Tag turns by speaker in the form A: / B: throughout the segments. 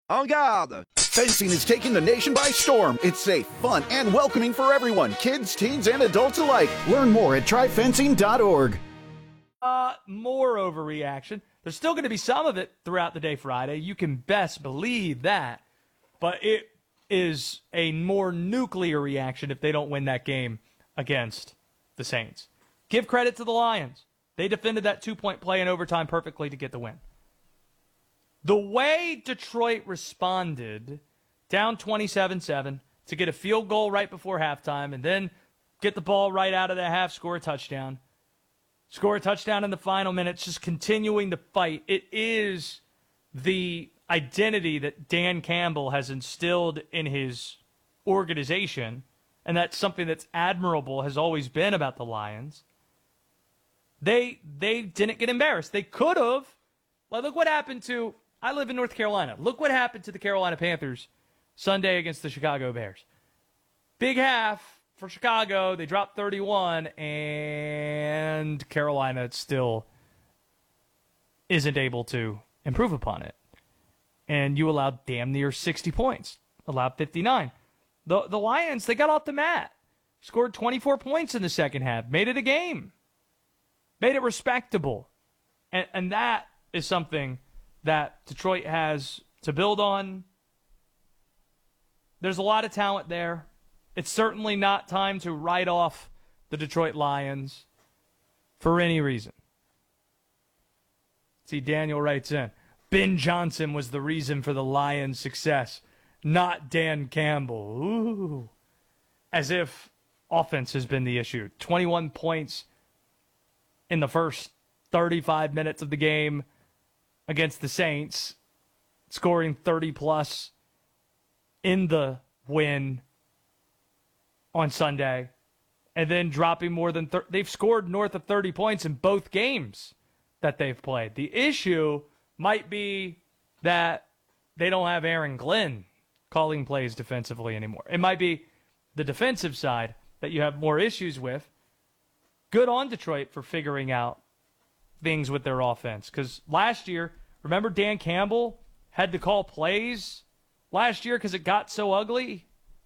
A: En garde! Fencing is taking the nation by storm. It's safe, fun, and welcoming for everyone, kids, teens, and adults alike. Learn more at tryfencing.org.
B: More overreaction. There's still going to be some of it throughout the day Friday. You can best believe that. But it is a more nuclear reaction if they don't win that game against the Saints. Give credit to the Lions. They defended that 2-point play in overtime perfectly to get the win. The way Detroit responded, down 27-7, to get a field goal right before halftime and then get the ball right out of the half, score a touchdown in the final minutes, just continuing the fight. It is the identity that Dan Campbell has instilled in his organization, and that's something that's admirable, has always been about the Lions. They didn't get embarrassed. They could have. Like, look what happened to, I live in North Carolina. Look what happened to the Carolina Panthers Sunday against the Chicago Bears. Big half for Chicago. They dropped 31, and Carolina still isn't able to improve upon it. And you allowed damn near 60 points. Allowed 59. The Lions, they got off the mat. Scored 24 points in the second half. Made it a game. Made it respectable. And that is something that Detroit has to build on. There's a lot of talent there. It's certainly not time to write off the Detroit Lions for any reason. See, Daniel writes in, Ben Johnson was the reason for the Lions' success, not Dan Campbell. Ooh. As if offense has been the issue. 21 points in the first 35 minutes of the game against the Saints, scoring 30-plus in the win on Sunday, and then dropping more than they've scored north of 30 points in both games that they've played. The issue might be that they don't have Aaron Glenn calling plays defensively anymore. It might be the defensive side that you have more issues with. Good on Detroit for figuring out things with their offense. Because last year, remember Dan Campbell had to call plays last year because it got so ugly?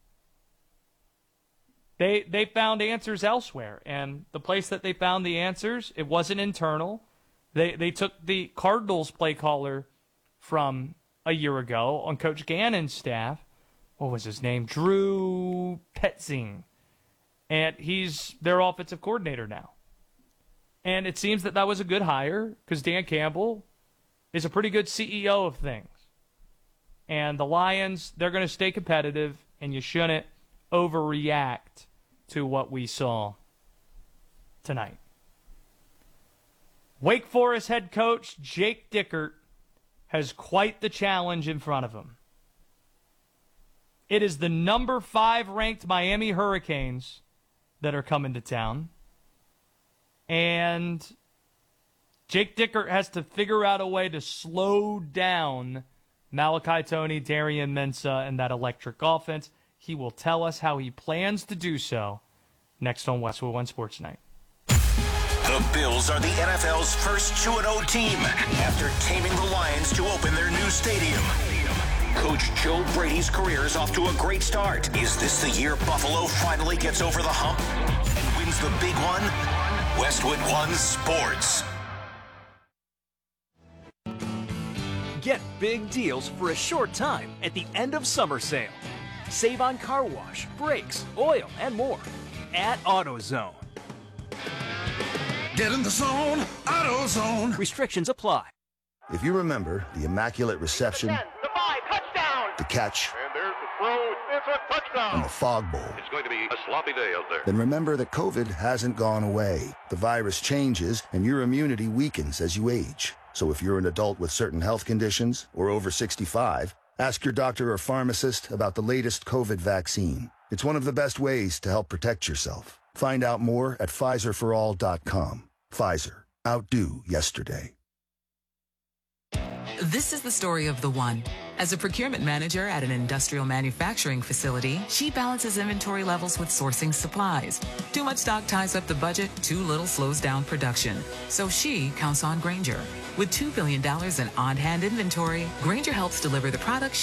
B: They found answers elsewhere. And the place that they found the answers, it wasn't internal. They took the Cardinals play caller from a year ago on Coach Gannon's staff. What was his name? Drew Petzing. And he's their offensive coordinator now. And it seems that was a good hire because Dan Campbell is a pretty good CEO of things. And the Lions, they're going to stay competitive, and you shouldn't overreact to what we saw tonight. Wake Forest head coach Jake Dickert has quite the challenge in front of him. It is the number 5 ranked Miami Hurricanes that are coming to town. And Jake Dickert has to figure out a way to slow down Malachi Toney, Darian Mensah, and that electric offense. He will tell us how he plans to do so next on Westwood One Sports Night.
C: The Bills are the NFL's first 2-0 team after taming the Lions to open their new stadium. Coach Joe Brady's career is off to a great start. Is this the year Buffalo finally gets over the hump and wins the big one? Westwood One Sports.
D: Get big deals for a short time at the end of summer sale. Save on car wash, brakes, oil, and more at AutoZone.
E: Get in the zone, AutoZone.
D: Restrictions apply.
F: If you remember the immaculate reception, the catch,
G: and there's the throw. It's a touchdown.
F: and the fog bowl,
G: It's going to be a sloppy day out there.
F: then remember that COVID hasn't gone away. The virus changes and your immunity weakens as you age. So if you're an adult with certain health conditions or over 65, ask your doctor or pharmacist about the latest COVID vaccine. It's one of the best ways to help protect yourself. Find out more at PfizerForAll.com. Pfizer. Outdo yesterday.
H: This is the story of the one. As a procurement manager at an industrial manufacturing facility, she balances inventory levels with sourcing supplies. Too much stock ties up the budget, too little slows down production. So she counts on Grainger. With $2 billion in on-hand inventory, Grainger helps deliver the products